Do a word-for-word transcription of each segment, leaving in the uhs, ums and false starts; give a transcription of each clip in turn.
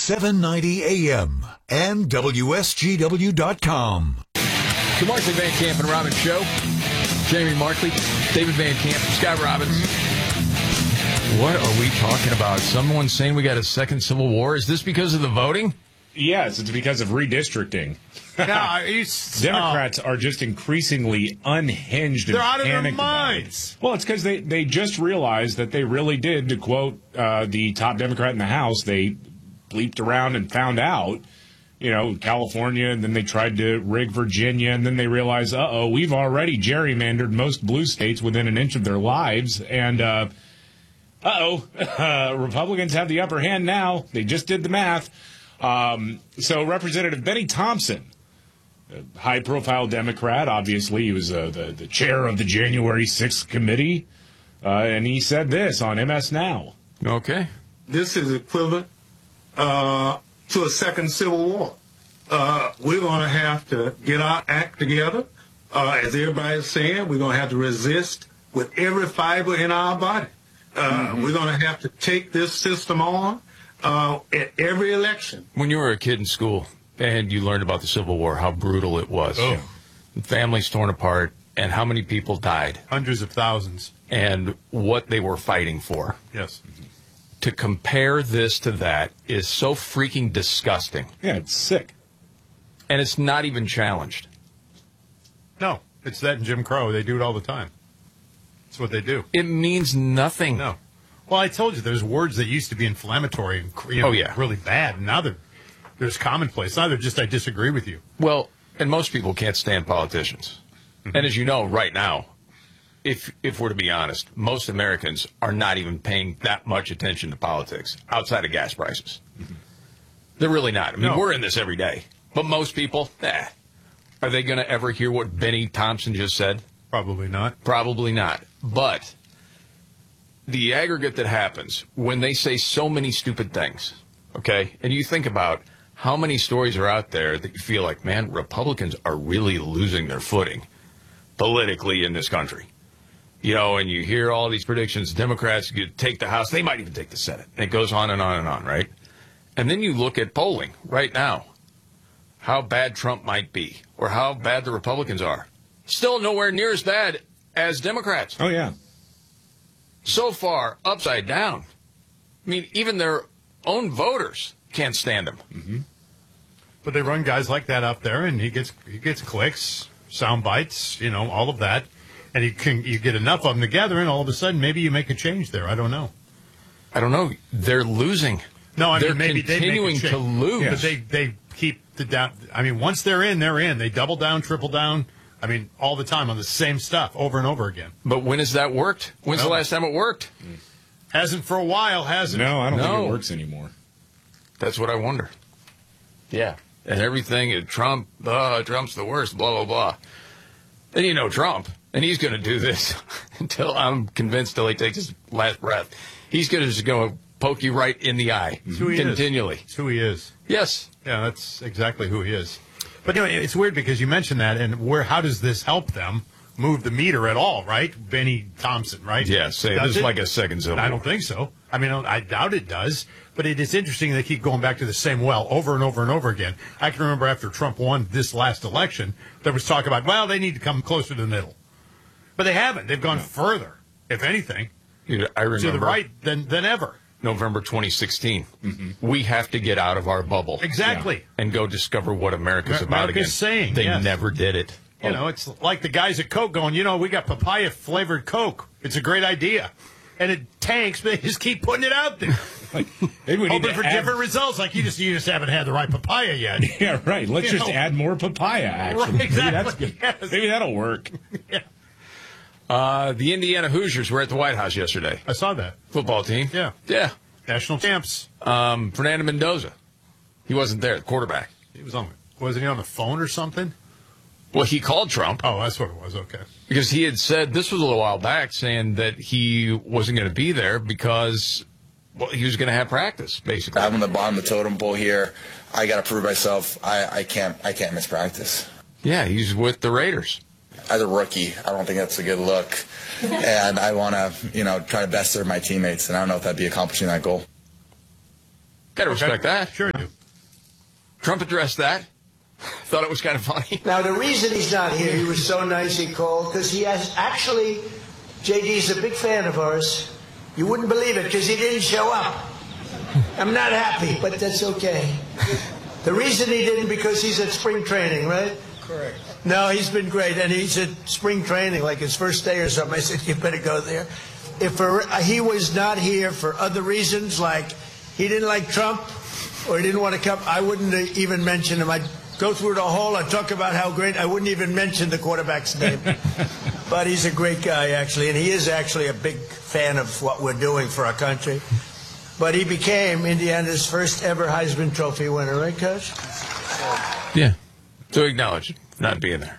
seven ninety A M and W S G W dot com. The Markley, Van Camp, and Robbins Show. Jamie Markley, David Van Camp, Scott Robbins. What are we talking about? Someone saying we got a second civil war? Is this because of the voting? Yes, it's because of redistricting. No, it's, Democrats uh, are just increasingly unhinged and they're out of their panicked minds. Well, it's because they, they just realized that they really did, to quote uh, the top Democrat in the House, they bleeped around and found out, you know, California, and then they tried to rig Virginia, and then they realized, uh-oh, we've already gerrymandered most blue states within an inch of their lives, and uh, uh-oh, uh, Republicans have the upper hand now. They just did the math. Um, so Representative Benny Thompson, a high-profile Democrat, obviously, he was uh, the, the chair of the January sixth committee, uh, and he said this on M S Now. Okay. This is equivalent uh, to a second civil war. Uh, we're going to have to get our act together. Uh, as everybody's saying, we're going to have to resist with every fiber in our body. Uh, mm-hmm. We're going to have to take this system on. Uh, at every election. When you were a kid in school and you learned about the Civil War, how brutal it was. Oh. Families torn apart, and how many people died. Hundreds of thousands. And what they were fighting for. Yes. To compare this to that is so freaking disgusting. Yeah, it's sick. And it's not even challenged. No, it's that in Jim Crow. They do it all the time. That's what they do. It means nothing. No. Well, I told you, there's words that used to be inflammatory and you know, oh, yeah. really bad, and now they're there's commonplace. Now they're just, I disagree with you. Well, and most people can't stand politicians. Mm-hmm. And as you know, right now, if if we're to be honest, most Americans are not even paying that much attention to politics outside of gas prices. Mm-hmm. They're really not. I mean, no. We're in this every day. But most people, eh. Are they going to ever hear what Benny Thompson just said? Probably not. Probably not. But the aggregate that happens when they say so many stupid things, okay, and you think about how many stories are out there that you feel like, man, Republicans are really losing their footing politically in this country. You know, and you hear all these predictions, Democrats could take the House, they might even take the Senate. And it goes on and on and on, right? And then you look at polling right now, how bad Trump might be or how bad the Republicans are. Still nowhere near as bad as Democrats. Oh, yeah. So far, upside down. I mean, even their own voters can't stand him. Mm-hmm. But they run guys like that up there, and he gets he gets clicks, sound bites, you know, all of that. And you can you get enough of them together, and all of a sudden, maybe you make a change there. I don't know. I don't know. They're losing. No, I they're mean, maybe continuing they to lose. But they, they keep the down. I mean, once they're in, they're in. They double down, triple down. I mean, all the time on the same stuff over and over again. But when has that worked? When's no. the last time it worked? Hasn't for a while, has it? No, I don't no. think it works anymore. That's what I wonder. Yeah. And everything, Trump, uh, Trump's the worst, blah, blah, blah. Then you know Trump, and he's going to do this until I'm convinced till he takes his last breath. He's going to just go poke you right in the eye continually. It's who he is. Yes. Yeah, that's exactly who he is. But you know, it's weird because you mentioned that, and where? How does this help them move the meter at all? Right, Benny Thompson, right? Yeah, say this is like a second civil war. I don't think so. I mean, I doubt it does. But it is interesting they keep going back to the same well over and over and over again. I can remember after Trump won this last election, there was talk about, well, they need to come closer to the middle, but they haven't. They've gone further, if anything, Dude, I remember to the right than than ever. November twenty sixteen. Mm-hmm. We have to get out of our bubble. Exactly. Yeah. And go discover what America's America's about again. saying, They yes. never did it. You know, it's like the guys at Coke going, you know, we got papaya-flavored Coke. It's a great idea. And it tanks, but they just keep putting it out there. Like, maybe we need Hoping to for add... different results. Like, you just you just haven't had the right papaya yet. Yeah, right. Let's You just know. add more papaya action. Right, exactly. Maybe, that's, Yes. maybe that'll work. Yeah. Uh, the Indiana Hoosiers were at the White House yesterday. I saw that. Football team. Yeah. Yeah. National champs. Um, Fernando Mendoza. He wasn't there, the quarterback. He was on. Wasn't he on the phone or something? Well, he called Trump. Oh, that's what it was. Okay. Because he had said, this was a little while back, saying that he wasn't going to be there because, well, he was going to have practice, basically. I'm on the bottom of the totem pole here. I got to prove myself. I, I can't I can't miss practice. Yeah, he's with the Raiders. As a rookie, I don't think that's a good look. And I want to, you know, try to best serve my teammates. And I don't know if that'd be accomplishing that goal. Got to respect that. Sure do. Trump addressed that. Thought it was kind of funny. Now, the reason he's not here, he was so nice he called, because he has actually, J D's a big fan of ours. You wouldn't believe it, because he didn't show up. I'm not happy, but that's okay. The reason he didn't, because he's at spring training, right? Correct. No, he's been great, and he's at spring training, like his first day or something. I said, you better go there. If for, he was not here for other reasons, like he didn't like Trump or he didn't want to come, I wouldn't even mention him. I'd go through the whole and talk about how great, I wouldn't even mention the quarterback's name. But he's a great guy, actually, and he is actually a big fan of what we're doing for our country. But he became Indiana's first ever Heisman Trophy winner, right, Coach? Yeah. So acknowledge not being there.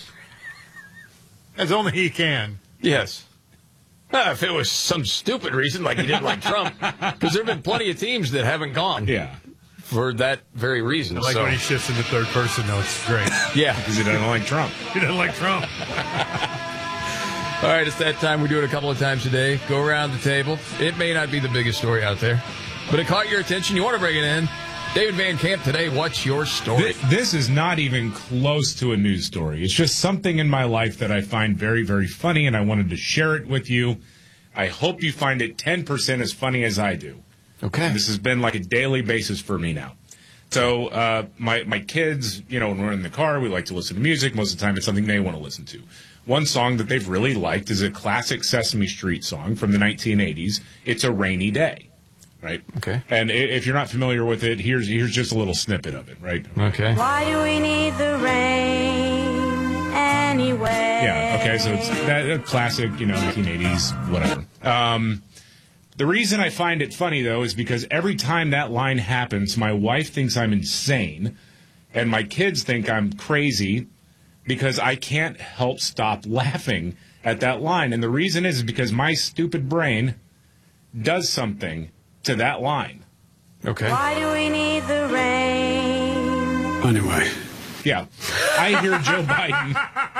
As only he can. Yes. Uh, if it was some stupid reason, like he didn't like Trump, because there have been plenty of teams that haven't gone. Yeah. For that very reason. I like so. when he shifts into third person, though. It's great. Yeah. Because he doesn't like Trump. He doesn't like Trump. All right, it's that time. We do it a couple of times a day. Go around the table. It may not be the biggest story out there, but it caught your attention. You want to bring it in. David Van Camp today, what's your story? This, this is not even close to a news story. It's just something in my life that I find very, very funny, and I wanted to share it with you. I hope you find it ten percent as funny as I do. Okay. This has been like a daily basis for me now. So uh, my, my kids, you know, when we're in the car, we like to listen to music. Most of the time it's something they want to listen to. One song that they've really liked is a classic Sesame Street song from the nineteen eighties. It's a Rainy Day. Right. Okay. And if you're not familiar with it, here's here's just a little snippet of it. Right. Okay. Why do we need the rain anyway? Yeah. Okay. So it's that a classic, you know, nineteen eighties, whatever. Um, the reason I find it funny though is because every time that line happens, my wife thinks I'm insane, and my kids think I'm crazy because I can't help stop laughing at that line. And the reason is because my stupid brain does something to that line. Okay. Why do we need the rain? Anyway. Yeah. I hear Joe Biden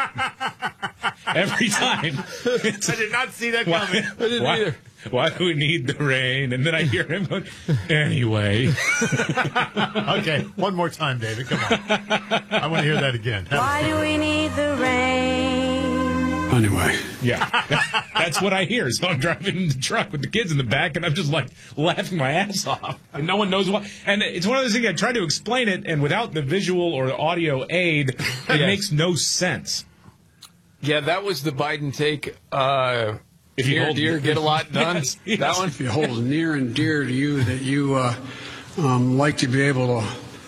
every time. I did not see that Why, coming. I didn't why, either. why do we need the rain? And then I hear him going, anyway. Okay, one more time, David. Come on. I want to hear that again. Why do we need the rain? Anyway. Yeah. That's what I hear. So I'm driving in the truck with the kids in the back, and I'm just like laughing my ass off. And no one knows why. And it's one of those things, I try to explain it, and without the visual or the audio aid, it Yes. makes no sense. Yeah, that was the Biden take. Uh, If you near hold- dear, get a lot done. Yes, yes. That one. If you hold near and dear to you that you uh, um, like to be able to.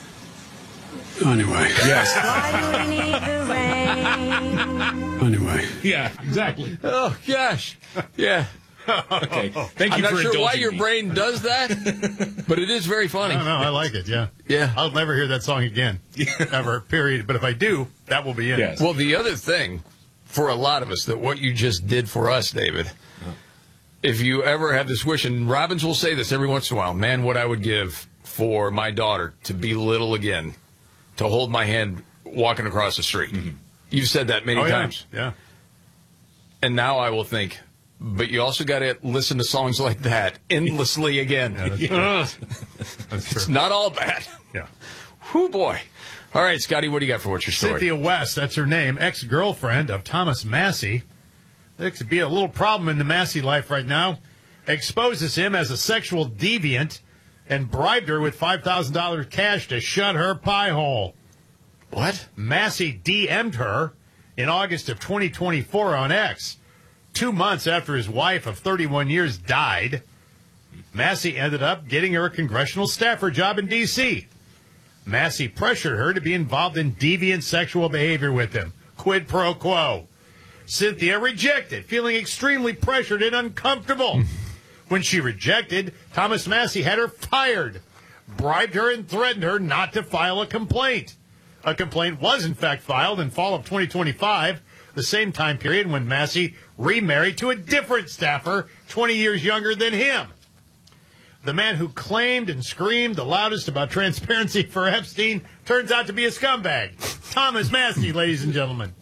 Anyway. Yes. Why do we need the rain? Anyway. Yeah, exactly. Oh gosh. Yeah. Okay. Thank I'm you not for sure why indulging your me. brain does that, but it is very funny. I don't know. I like it, yeah. Yeah. I'll never hear that song again. Ever, period. But if I do, that will be it. Yes. Well, the other thing for a lot of us that what you just did for us, David, if you ever have this wish, and Robbins will say this every once in a while, man, what I would give for my daughter to be little again, to hold my hand walking across the street. Mm-hmm. You've said that many Oh, yeah. times. Yeah. And now I will think, but you also got to listen to songs like that endlessly again. Yeah, that's true. That's true. It's not all bad. Yeah. Whew, boy. All right, Scotty, what do you got for what's your story? Cynthia West, that's her name, ex-girlfriend of Thomas Massey. There could be a little problem in the Massey life right now. Exposes him as a sexual deviant and bribed her with five thousand dollars cash to shut her pie hole. What? Massey D M'd her in August of twenty twenty-four on X. Two months after his wife of thirty-one years died, Massey ended up getting her a congressional staffer job in D C Massey pressured her to be involved in deviant sexual behavior with him. Quid pro quo. Cynthia rejected, feeling extremely pressured and uncomfortable. When she rejected, Thomas Massey had her fired, bribed her, and threatened her not to file a complaint. A complaint was, in fact, filed in fall of twenty twenty-five, the same time period when Massey remarried to a different staffer twenty years younger than him. The man who claimed and screamed the loudest about transparency for Epstein turns out to be a scumbag. Thomas Massey, ladies and gentlemen.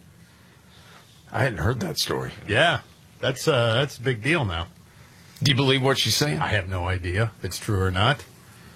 I hadn't heard that story. Yeah, that's uh, that's a big deal now. Do you believe what she's saying? I have no idea if it's true or not.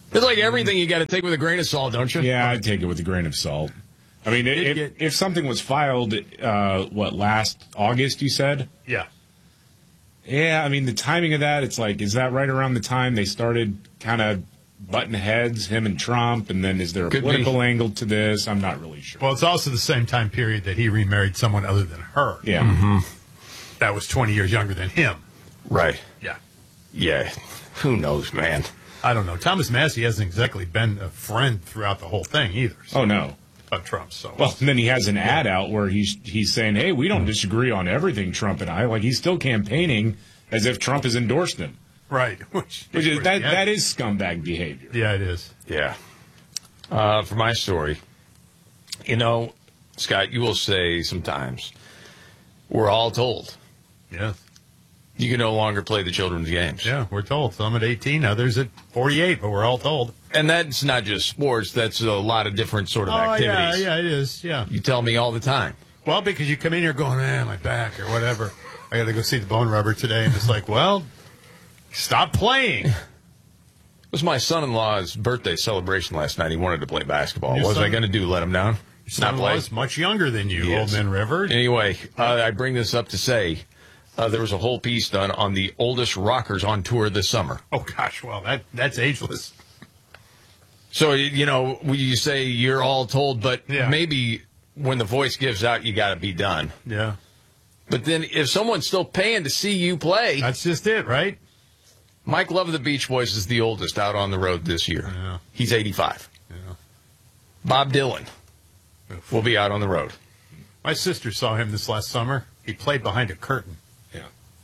It's like everything you got to take with a grain of salt, don't you? Yeah, I'd take it with a grain of salt. I mean, if, get- if something was filed, uh, what, last August, you said? Yeah. Yeah, I mean, the timing of that, it's like, is that right around the time they started kind of butting heads, him and Trump, and then is there a Could political be. angle to this? I'm not really sure. Well, it's also the same time period that he remarried someone other than her. Yeah. That was twenty years younger than him. Right. Yeah. Yeah. Who knows, man? I don't know. Thomas Massey hasn't exactly been a friend throughout the whole thing either. So, Oh, no. of Trump. So Well, and then he has an ad out where he's he's saying, hey, we don't disagree on everything, Trump and I. Like, he's still campaigning as if Trump has endorsed him. right, which, Which is, that, yeah. that is scumbag behavior. Yeah, it is. Yeah. Uh, for my story, you know, Scott, you will say sometimes, we're all told Yeah, you can no longer play the children's games. yeah. We're told some at eighteen, others at forty-eight, but we're all told. And that's not just sports, that's a lot of different sort of Oh yeah, activities. yeah, it is. Yeah. You tell me all the time. Well, because you come in here going, eh, my back or whatever. I got to go see the bone rubber today, and it's like, well, stop playing. It was my son-in-law's birthday celebration last night. He wanted to play basketball. Your What was son- I going to do? Let him down? Son Not play? was much younger than you, Yes. Old Man River. Anyway, uh, I bring this up to say uh, there was a whole piece done on the oldest rockers on tour this summer. Oh gosh, well that that's ageless. So, you know, you say you're all told, but Yeah. maybe when the voice gives out, you got to be done. Yeah, But then if someone's still paying to see you play, that's just it, right? Mike Love of the Beach Boys is the oldest out on the road this year. Yeah. He's eighty-five. Yeah. Bob Dylan will be out on the road. My sister saw him this last summer. He played behind a curtain. Yeah.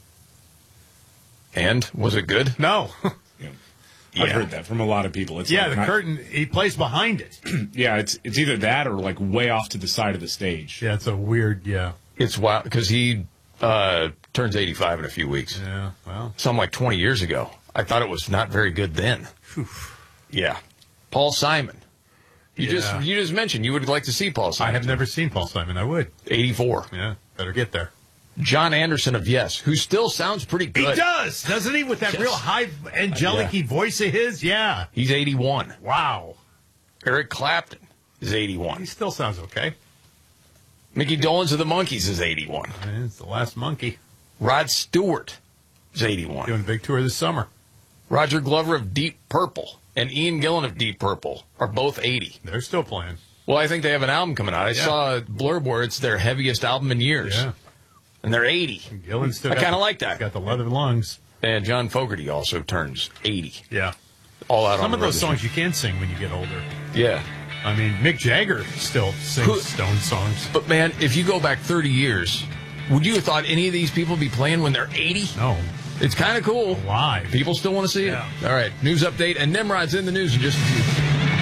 And was it good? No. yeah. I've Yeah. heard that from a lot of people. It's yeah, like the not- curtain. He plays behind it. Yeah, it's it's either that or like way off to the side of the stage. Yeah, it's a weird. Yeah. It's wild because he uh, turns eighty-five in a few weeks. Yeah. Well. Something like twenty years ago. I thought it was not very good then. Yeah. Paul Simon. You Yeah. just you just mentioned you would like to see Paul I Simon. have never seen Paul Simon. I would. eighty-four. Yeah. Better get there. John Anderson of Yes, who still sounds pretty He good. does, doesn't he? With that Yes. real high angelic Yeah. voice of his. Yeah. He's eighty-one. Wow. Eric Clapton is He eighty-one. still sounds okay. Mickey Dolenz of the Monkees is eighty-one. It's the last monkey. Rod Stewart is eighty-one. Doing a big tour this summer. Roger Glover of Deep Purple and Ian Gillan of Deep Purple are both eighty. They're still playing. Well, I think they have an album coming out. I Yeah. saw a blurb where it's their heaviest album in years. Yeah. And they're eighty. Gillen's still I got kinda the- like that. He's got the leather lungs. And John Fogerty also turns eighty. Yeah. All out on Some the of road those this songs you can sing when you get older. year. Yeah. I mean, Mick Jagger still sings Who- Stone songs. But, man, if you go back thirty years, would you have thought any of these people be playing when they're eighty? No. It's kind of cool. Live. People still want to see Yeah. it. All right. News update. And Nimrod's in the news in just a few.